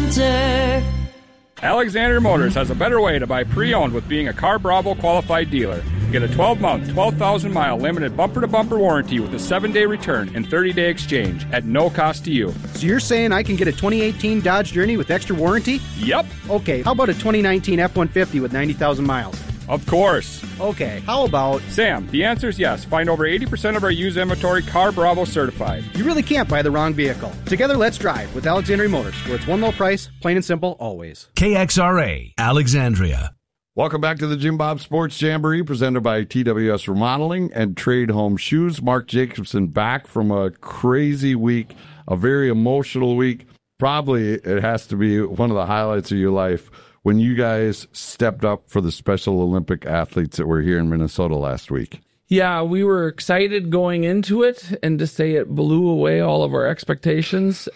Center. Alexander Motors has a better way to buy pre-owned with being a Car Bravo qualified dealer. Get a 12-month, 12,000-mile limited bumper-to-bumper warranty with a 7-day return and 30-day exchange at no cost to you. So you're saying I can get a 2018 Dodge Journey with extra warranty? Yep. Okay, how about a 2019 F-150 with 90,000 miles? Of course. Okay, how about... Sam, the answer is yes. Find over 80% of our used inventory Car Bravo certified. You really can't buy the wrong vehicle. Together, let's drive with Alexandria Motors, where it's one low price, plain and simple, always. KXRA, Alexandria. Welcome back to the Jim Bob Sports Jamboree, presented by TWS Remodeling and Trade Home Shoes. Mark Jacobson back from a crazy week, a very emotional week. Probably it has to be one of the highlights of your life when you guys stepped up for the Special Olympic athletes that were here in Minnesota last week. Yeah, we were excited going into it, and to say it blew away all of our expectations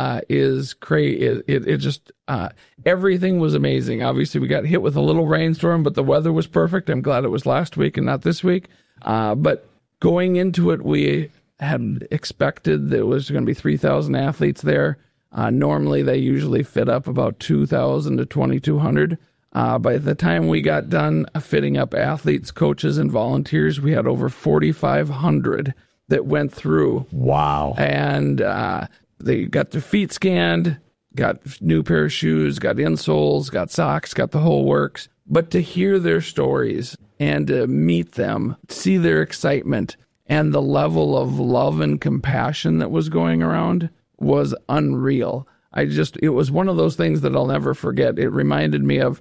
is crazy. It just everything was amazing. Obviously, we got hit with a little rainstorm, but the weather was perfect. I'm glad it was last week and not this week. But going into it, we had expected there was going to be 3,000 athletes there. Normally, they usually fit up about 2,000 to 2,200. By the time we got done fitting up athletes, coaches, and volunteers, we had over 4,500 that went through. Wow. And they got their feet scanned, got new pair of shoes, got insoles, got socks, got the whole works. But to hear their stories and to meet them, see their excitement, and the level of love and compassion that was going around was unreal. It was one of those things that I'll never forget. It reminded me of,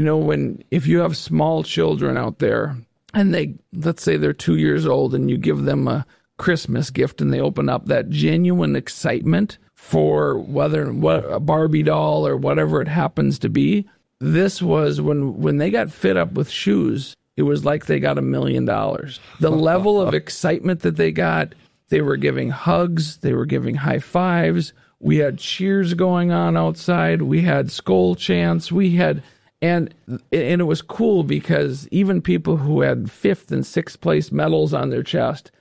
if you have small children out there and let's say they're 2 years old and you give them a Christmas gift and they open up that genuine excitement for a Barbie doll or whatever it happens to be. This was when they got fit up with shoes, it was like they got $1 million. The level of excitement that they got, they were giving hugs, they were giving high fives. We had cheers going on outside. We had Skol chants. And it was cool because even people who had 5th and 6th place medals on their chest,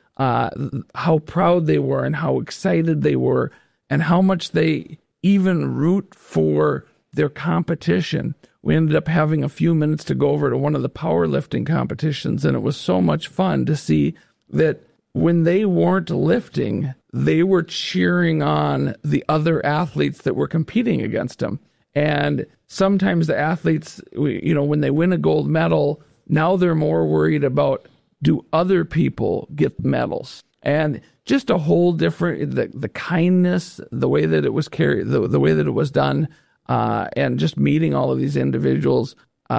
how proud they were and how excited they were and how much they even root for their competition. We ended up having a few minutes to go over to one of the powerlifting competitions, and it was so much fun to see that when they weren't lifting, they were cheering on the other athletes that were competing against them. And sometimes the athletes, when they win a gold medal, now they're more worried about, do other people get medals? And just a whole different, the kindness, the way that it was carried, the way that it was done, and just meeting all of these individuals,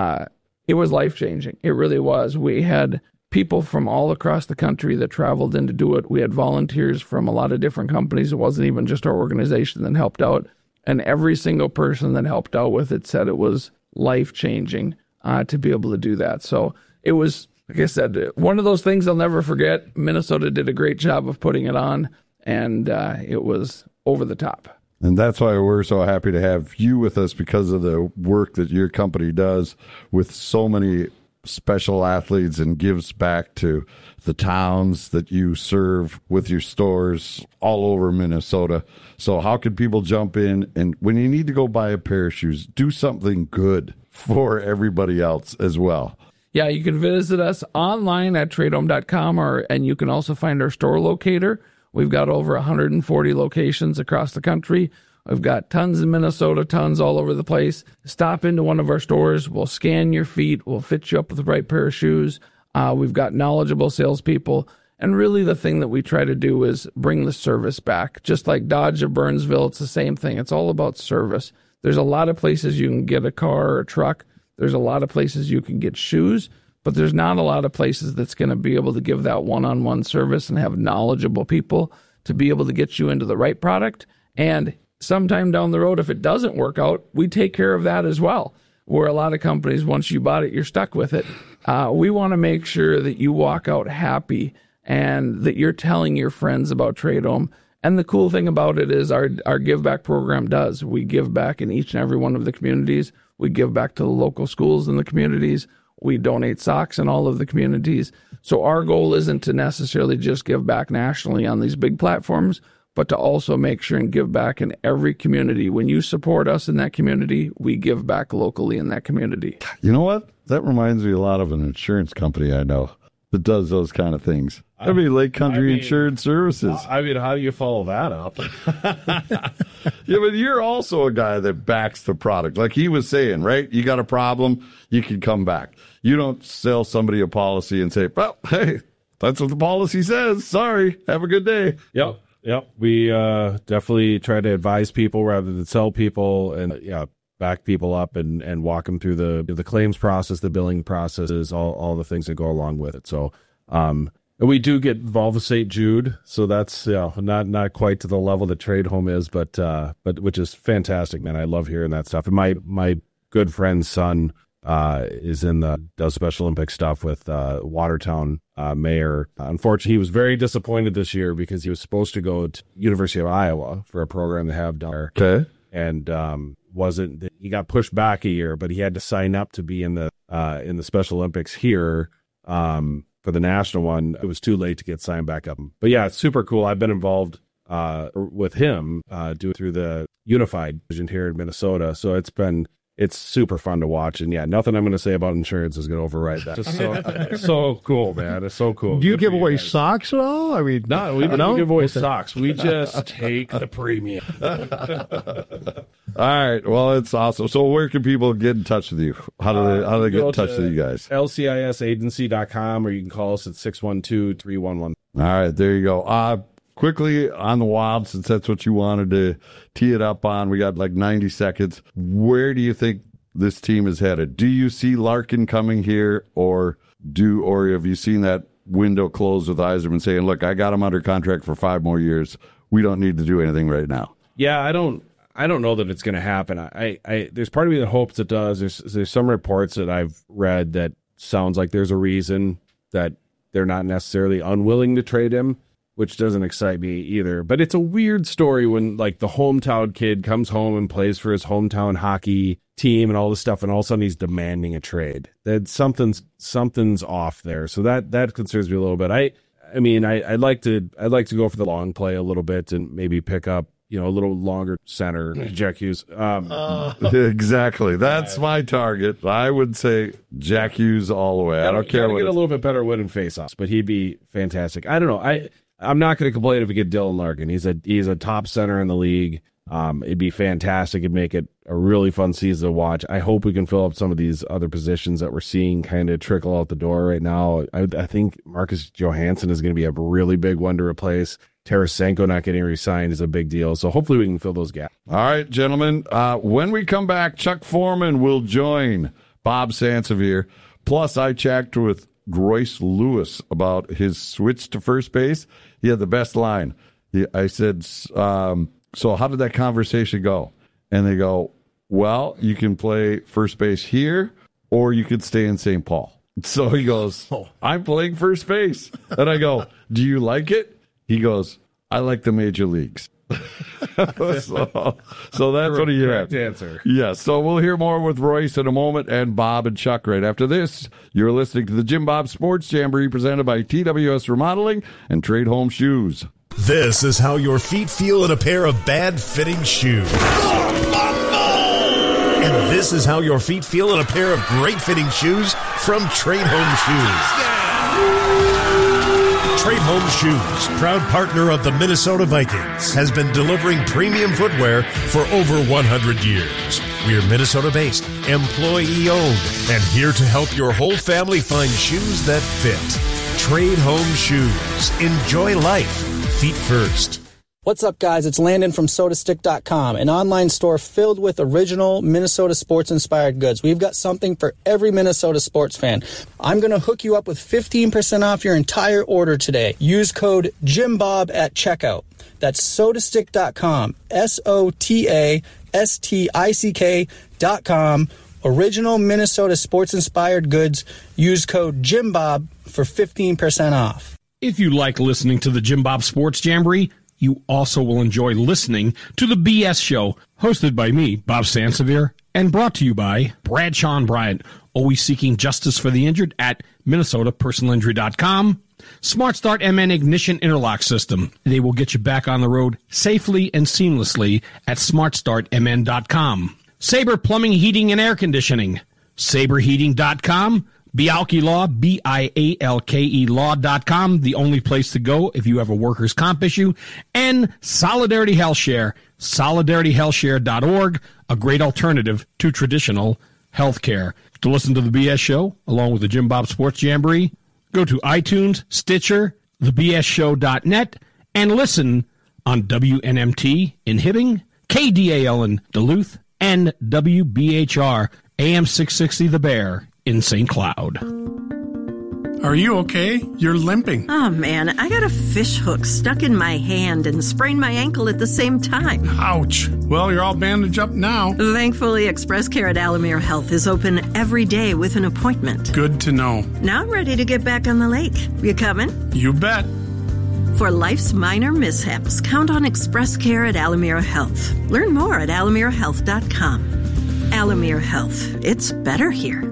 it was life-changing. It really was. We had people from all across the country that traveled in to do it. We had volunteers from a lot of different companies. It wasn't even just our organization that helped out. And every single person that helped out with it said it was life-changing to be able to do that. So it was, like I said, one of those things I'll never forget. Minnesota did a great job of putting it on, and it was over the top. And that's why we're so happy to have you with us, because of the work that your company does with so many special athletes and gives back to the towns that you serve with your stores all over Minnesota. So how can people jump in, and when you need to go buy a pair of shoes, do something good for everybody else as well? Yeah, you can visit us online at tradehome.com, and you can also find our store locator. We've got over 140 locations across the country. We've got tons in Minnesota, tons all over the place. Stop into one of our stores. We'll scan your feet. We'll fit you up with the right pair of shoes. We've got knowledgeable salespeople. And really the thing that we try to do is bring the service back. Just like Dodge of Burnsville, it's the same thing. It's all about service. There's a lot of places you can get a car or a truck. There's a lot of places you can get shoes. But there's not a lot of places that's going to be able to give that one-on-one service and have knowledgeable people to be able to get you into the right product. And sometime down the road, if it doesn't work out, we take care of that as well. Where a lot of companies, once you bought it, you're stuck with it. We want to make sure that you walk out happy and that you're telling your friends about Trade Home. And the cool thing about it is our Give Back program does. We give back in each and every one of the communities. We give back to the local schools in the communities. We donate socks in all of the communities. So our goal isn't to necessarily just give back nationally on these big platforms, but to also make sure and give back in every community. When you support us in that community, we give back locally in that community. You know what? That reminds me a lot of an insurance company I know that does those kind of things. Lake Country Insurance Services. How do you follow that up? Yeah, but you're also a guy that backs the product. Like he was saying, right? You got a problem, you can come back. You don't sell somebody a policy and say, well, hey, that's what the policy says. Sorry, have a good day. Yep. We definitely try to advise people rather than sell people, and back people up and walk them through the claims process, the billing processes, all the things that go along with it. So, and we do get involved with St. Jude, so that's not quite to the level that Trade Home is, but which is fantastic, man. I love hearing that stuff. And my good friend's son does Special Olympics stuff with Watertown mayor. Unfortunately, he was very disappointed this year because he was supposed to go to University of Iowa for a program they have down there. Okay. And he got pushed back a year, but he had to sign up to be in the Special Olympics here for the national one. It was too late to get signed back up. But yeah, it's super cool. I've been involved with him through the Unified division here in Minnesota. So it's super fun to watch. And yeah, nothing I'm going to say about insurance is going to override that. Just so cool, man. It's so cool. Do you give away socks at all? I mean, no, we don't give away socks. We just take the premium. All right. Well, it's awesome. So where can people get in touch with you? How do they get in touch with you guys? lcisagency.com, or you can call us at 612-311. All right. There you go. Quickly on the Wild, since that's what you wanted to tee it up on, we got like 90 seconds. Where do you think this team is headed? Do you see Larkin coming here, or have you seen that window close with Yzerman saying, look, I got him under contract for 5 more years. We don't need to do anything right now. Yeah, I don't know that it's going to happen. There's part of me that hopes it does. There's some reports that I've read that sounds like there's a reason that they're not necessarily unwilling to trade him, which doesn't excite me either. But it's a weird story when like the hometown kid comes home and plays for his hometown hockey team and all this stuff, and all of a sudden he's demanding a trade. That something's off there. So that concerns me a little bit. I mean, I'd like to go for the long play a little bit and maybe pick up, a little longer center, Jack Hughes. Exactly. That's my target. I would say Jack Hughes all the way. I don't care what. Get a little bit better win and face-offs, but he'd be fantastic. I don't know. I'm not going to complain if we get Dylan Larkin. He's a top center in the league. It'd be fantastic. It'd make it a really fun season to watch. I hope we can fill up some of these other positions that we're seeing kind of trickle out the door right now. I think Marcus Johansson is going to be a really big one to replace. Tarasenko not getting re-signed is a big deal. So hopefully we can fill those gaps. All right, gentlemen. When we come back, Chuck Foreman will join Bob Sansevere. Plus, I checked with Royce Lewis about his switch to first base. He had the best line. I said, so how did that conversation go? And they go, well, you can play first base here, or you could stay in St. Paul. So he goes, I'm playing first base. And I go, do you like it? He goes, I like the major leagues. so that's what he had. Answer. Yeah, so we'll hear more with Royce in a moment, and Bob and Chuck right after this. You're listening to the Jim Bob Sports Jamboree presented by TWS Remodeling and Trade Home Shoes. This is how your feet feel in a pair of bad-fitting shoes. And this is how your feet feel in a pair of great-fitting shoes from Trade Home Shoes. Trade Home Shoes, proud partner of the Minnesota Vikings, has been delivering premium footwear for over 100 years. We're Minnesota-based, employee-owned, and here to help your whole family find shoes that fit. Trade Home Shoes. Enjoy life. Feet first. What's up, guys? It's Landon from SodaStick.com, an online store filled with original Minnesota sports-inspired goods. We've got something for every Minnesota sports fan. I'm going to hook you up with 15% off your entire order today. Use code JimBob at checkout. That's SodaStick.com, SodaStick.com. Original Minnesota sports-inspired goods. Use code JimBob for 15% off. If you like listening to the Jim Bob Sports Jamboree, you also will enjoy listening to the BS Show, hosted by me, Bob Sansevier, and brought to you by Bradshaw and Bryant, always seeking justice for the injured at MinnesotaPersonalInjury.com. Smart Start MN Ignition Interlock System. They will get you back on the road safely and seamlessly at SmartStartMN.com. Sabre Plumbing, Heating, and Air Conditioning. SaberHeating.com. Bialke Law, BIALKE Law.com, the only place to go if you have a workers' comp issue. And Solidarity Health Share, SolidarityHealthShare.org, a great alternative to traditional health care. To listen to the BS Show, along with the Jim Bob Sports Jamboree, go to iTunes, Stitcher, thebsshow.net, and listen on WNMT in Hibbing, KDAL in Duluth, and WBHR AM 660 The Bear in St. Cloud. Are you okay? You're limping. Oh, man, I got a fish hook stuck in my hand and sprained my ankle at the same time. Ouch. Well, you're all bandaged up now. Thankfully, Express Care at Alamere Health is open every day with an appointment. Good to know. Now I'm ready to get back on the lake. You coming? You bet. For life's minor mishaps, count on Express Care at Alamere Health. Learn more at alamerhealth.com. Alamere Health. It's better here.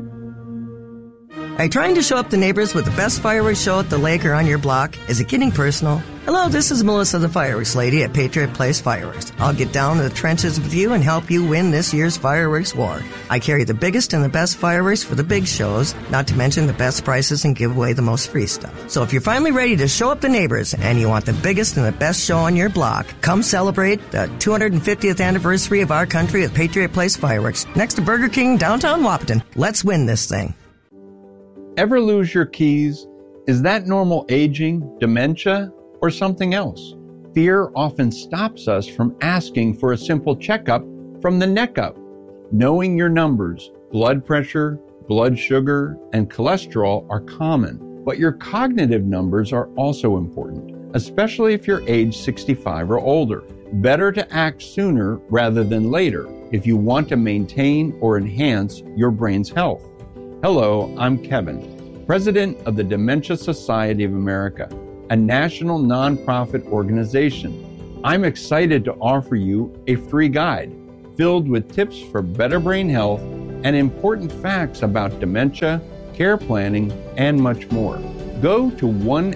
Are you trying to show up to neighbors with the best fireworks show at the lake or on your block? Is it getting personal? Hello, this is Melissa, the fireworks lady at Patriot Place Fireworks. I'll get down to the trenches with you and help you win this year's fireworks war. I carry the biggest and the best fireworks for the big shows, not to mention the best prices and give away the most free stuff. So if you're finally ready to show up to neighbors and you want the biggest and the best show on your block, come celebrate the 250th anniversary of our country at Patriot Place Fireworks, next to Burger King, downtown Wahpeton. Let's win this thing. Ever lose your keys? Is that normal aging, dementia, or something else? Fear often stops us from asking for a simple checkup from the neck up. Knowing your numbers, blood pressure, blood sugar, and cholesterol are common, but your cognitive numbers are also important, especially if you're age 65 or older. Better to act sooner rather than later if you want to maintain or enhance your brain's health. Hello, I'm Kevin, President of the Dementia Society of America, a national nonprofit organization. I'm excited to offer you a free guide filled with tips for better brain health and important facts about dementia, care planning, and much more. Go to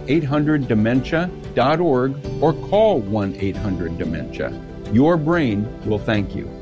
1-800-DEMENTIA.org or call 1-800-DEMENTIA. Your brain will thank you.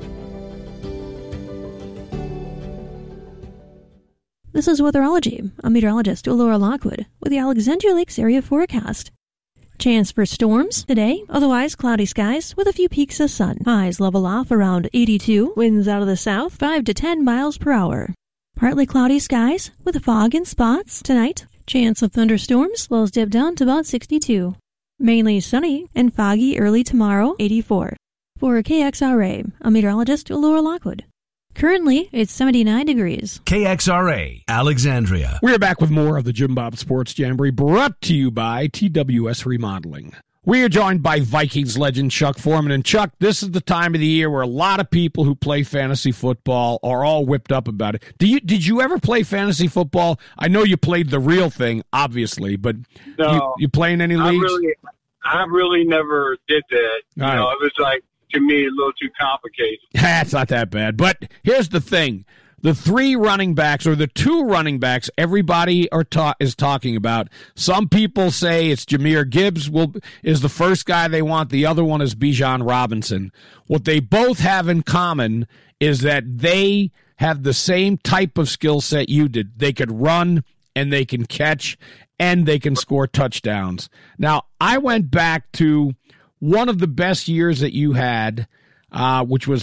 This is Weatherology. I'm meteorologist Laura Lockwood with the Alexandria Lakes area forecast. Chance for storms today, otherwise cloudy skies with a few peaks of sun. Highs level off around 82, winds out of the south 5 to 10 miles per hour. Partly cloudy skies with fog in spots tonight. Chance of thunderstorms, lows dip down to about 62. Mainly sunny and foggy early tomorrow, 84. For KXRA, I'm meteorologist Laura Lockwood. Currently, it's 79 degrees. KXRA, Alexandria. We're back with more of the Jim Bob Sports Jamboree, brought to you by TWS Remodeling. We are joined by Vikings legend Chuck Foreman. And Chuck, this is the time of the year where a lot of people who play fantasy football are all whipped up about it. Did you ever play fantasy football? I know you played the real thing, obviously, but no, you play in any leagues? I really never did that. You know, it was like, to me, a little too complicated. That's not that bad. But here's the thing. The three running backs, or the two running backs, everybody is talking about. Some people say it's Jahmyr Gibbs is the first guy they want. The other one is Bijan Robinson. What they both have in common is that they have the same type of skill set you did. They could run, and they can catch, and they can score touchdowns. Now, I went back to one of the best years that you had, which was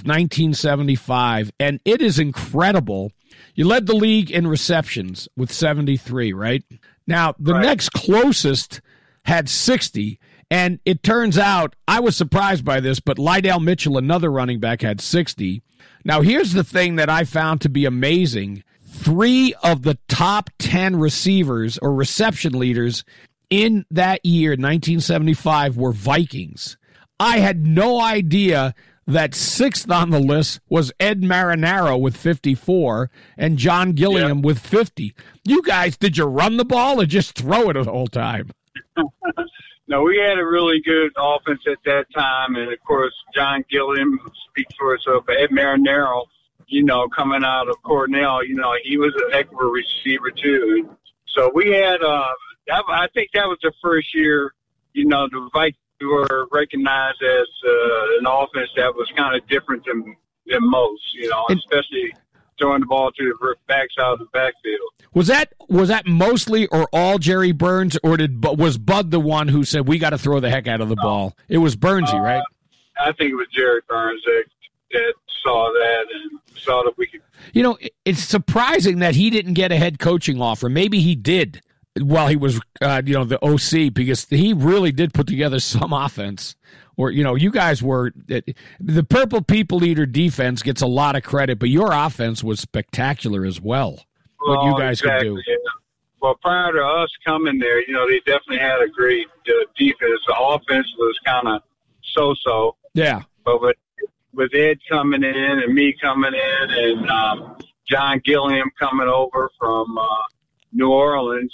1975, and it is incredible. You led the league in receptions with 73, right? Now, the next closest had 60, and it turns out, I was surprised by this, but Lydell Mitchell, another running back, had 60. Now, here's the thing that I found to be amazing. 3 of the top 10 receivers or reception leaders in that year, 1975, were Vikings. I had no idea that 6th on the list was Ed Marinaro with 54 and John Gilliam with 50. You guys, did you run the ball or just throw it the whole time? No, we had a really good offense at that time, and of course, John Gilliam speaks for itself. Ed Marinaro, coming out of Cornell, he was a heck of a receiver too. So we had, I think that was the first year, the Vikings were recognized as an offense that was kind of different than most, especially throwing the ball to the backside of the backfield. Was that mostly or all Jerry Burns, or was Bud the one who said we got to throw the heck out of the ball? It was Burnsy, right? I think it was Jerry Burns that saw that and saw that we could. It's surprising that he didn't get a head coaching offer. Maybe he did while he was, the OC, because he really did put together some offense. Or, you guys were the Purple People Eater defense gets a lot of credit, but your offense was spectacular as well. What you guys could do. Yeah. Well, prior to us coming there, they definitely had a great defense. The offense was kind of so-so. Yeah. But with Ed coming in and me coming in and John Gilliam coming over from New Orleans,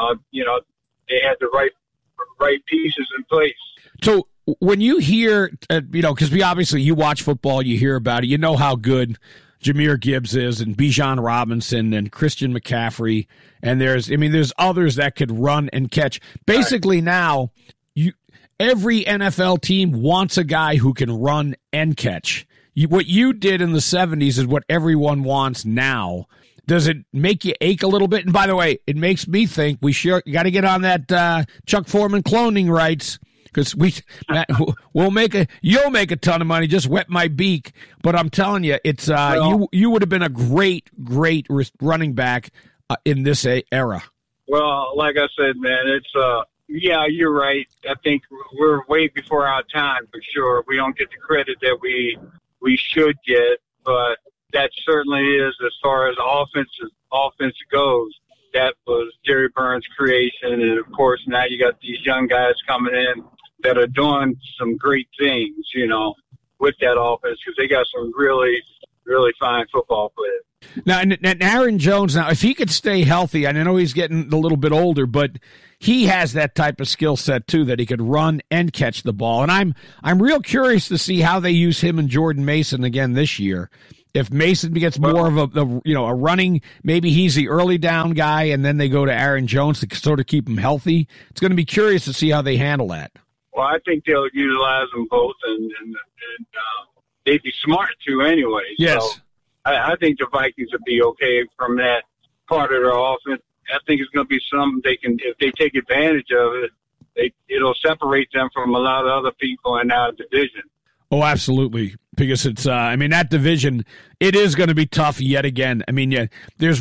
they had the right pieces in place. So when you hear, because you watch football, you hear about it, you know how good Jahmyr Gibbs is, and Bijan Robinson and Christian McCaffrey, and there's others that could run and catch. Basically now, every NFL team wants a guy who can run and catch. What you did in the 70s is what everyone wants now. Does it make you ache a little bit? And by the way, it makes me think we got to get on that Chuck Foreman cloning rights, because you'll make a ton of money. Just wet my beak. But I'm telling you, it's you would have been a great running back in this era. Well, like I said, man, it's yeah, you're right. I think we're way before our time for sure. We don't get the credit that we should get, but that certainly is, as far as offense goes. That was Jerry Burns' creation, and of course now you got these young guys coming in that are doing some great things, with that offense, because they got some really, really fine football players. Now, and Aaron Jones, if he could stay healthy, I know he's getting a little bit older, but he has that type of skill set too, that he could run and catch the ball. And I'm real curious to see how they use him and Jordan Mason again this year. If Mason gets more of a running, maybe he's the early down guy, and then they go to Aaron Jones to sort of keep him healthy. It's going to be curious to see how they handle that. Well, I think they'll utilize them both, and they'd be smart to anyway. Yes. So I think the Vikings will be okay from that part of their offense. I think it's going to be something they can, if they take advantage of it, it'll separate them from a lot of other people in our division. Oh, absolutely. Because it's, that division, it is going to be tough yet again. There's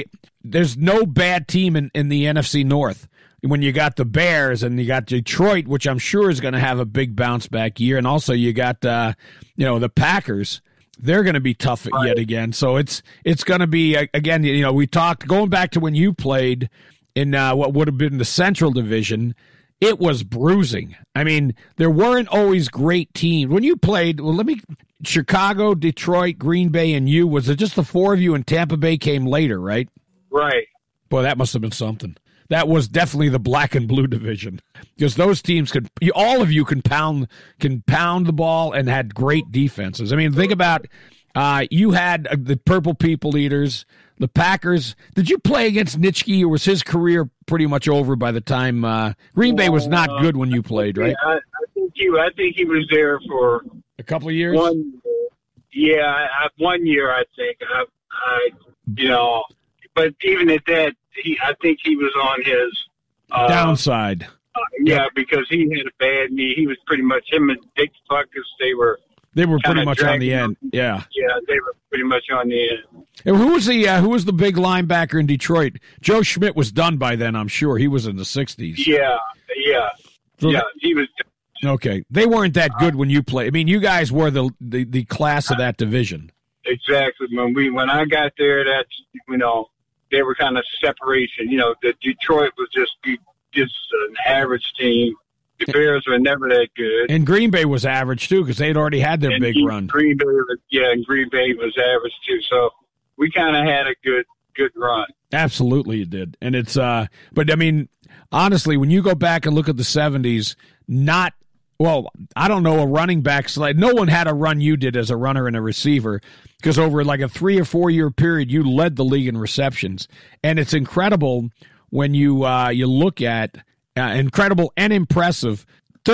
no bad team in the NFC North. When you got the Bears and you got Detroit, which I'm sure is going to have a big bounce back year, and also you got, the Packers. They're going to be tough yet again. So it's going to be, again, we talked, going back to when you played in what would have been the Central Division, it was bruising. There weren't always great teams. When you played, Chicago, Detroit, Green Bay, and you, was it just the four of you, and Tampa Bay came later, right? Right. Boy, that must have been something. That was definitely the black and blue division, because those teams all of you can pound the ball and had great defenses. Think about you had the Purple People Eaters, the Packers. Did you play against Nitschke, or was his career pretty much over by the time Green Bay was not good when you played, right? I think he was there for a couple of years. 1 year, I think. But even at that, I think he was on his downside. Because he had a bad knee. He was pretty much, him and Dick Butkus, they were pretty much on the end. Yeah, they were pretty much on the end. And who was the big linebacker in Detroit? Joe Schmidt was done by then, I'm sure. He was in the 60s. Yeah, he was. Okay, they weren't that good when you played. You guys were the class of that division. Exactly. When I got there, that's they were kind of separation. The Detroit was just an average team. The Bears were never that good. And Green Bay was average, too, because they'd already had their big run. Green Bay was average, too. So we kind of had a good run. Absolutely, you did. And it's, but honestly, when you go back and look at the 70s, I don't know a running back. No one had a run you did as a runner and a receiver, because over like a 3 or 4 year period, you led the league in receptions. And it's incredible when you look at incredible and impressive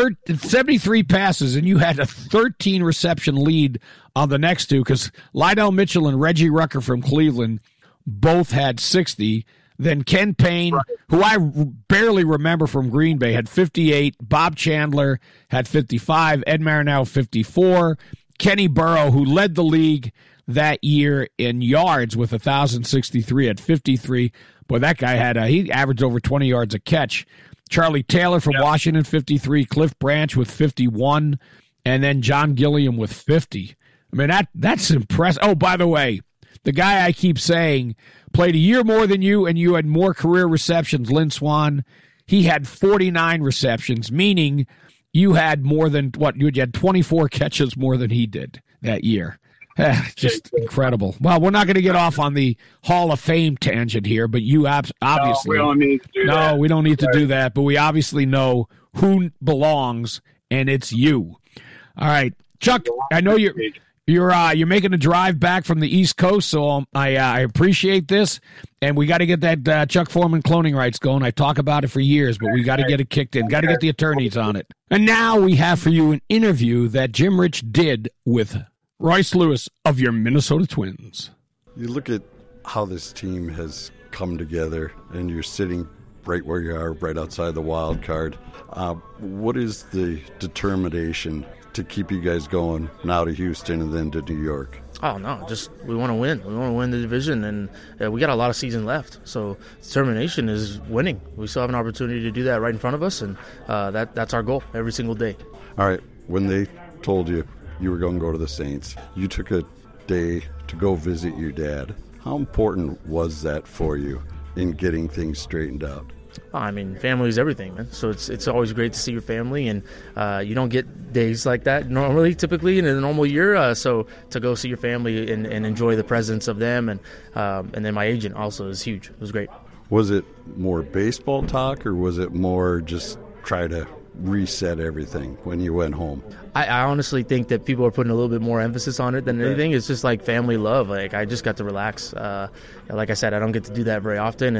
73 passes, and you had a 13 reception lead on the next two, because Lydell Mitchell and Reggie Rucker from Cleveland both had 60. Then Ken Payne, who I barely remember from Green Bay, had 58. Bob Chandler had 55. Ed Marinell, 54. Kenny Burrow, who led the league that year in yards with 1,063 at 53. Boy, that guy he averaged over 20 yards a catch. Charlie Taylor from Washington, 53. Cliff Branch with 51. And then John Gilliam with 50. I mean, that's impressive. Oh, by the way, the guy I keep saying played a year more than you, and you had more career receptions, Lynn Swann. He had 49 receptions, meaning you had more than you had 24 catches more than he did that year. Just incredible. Well, we're not going to get off on the Hall of Fame tangent here, but you obviously... No, we don't need to do that. No, we don't need to do that, but we obviously know who belongs, and it's you. All right, Chuck, I know you're making a drive back from the East Coast, so I appreciate this, and we got to get that Chuck Foreman cloning rights going. I talk about it for years, but we got to get it kicked in. Got to get the attorneys on it. And now we have for you an interview that Jim Rich did with Royce Lewis of your Minnesota Twins. You look at how this team has come together, and you're sitting right where you are, right outside the wild card. What is the determination to keep you guys going now to Houston and then to New York? Oh, no, just we want to win. We want to win the division, and we got a lot of season left. So determination is winning. We still have an opportunity to do that right in front of us, and that's our goal every single day. All right, when they told you were going to go to the Saints, you took a day to go visit your dad. How important was that for you in getting things straightened out? I mean, family is everything, man. So it's always great to see your family, and you don't get days like that typically in a normal year. So to go see your family and enjoy the presence of them, and then my agent also is huge. It was great. Was it more baseball talk, or was it more just try to reset everything when you went home? I honestly think that people are putting a little bit more emphasis on it than anything. It's just like family love. Like, I just got to relax. Like I said, I don't get to do that very often.